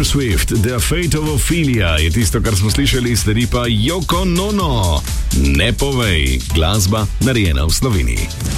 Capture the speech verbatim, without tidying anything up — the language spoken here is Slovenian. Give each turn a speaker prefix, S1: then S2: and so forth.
S1: Swift, The Fate of Ophelia je tisto, kar smo slišali, sledi pa Yoko Ono. Ne povej, glasba narejena v Sloveniji.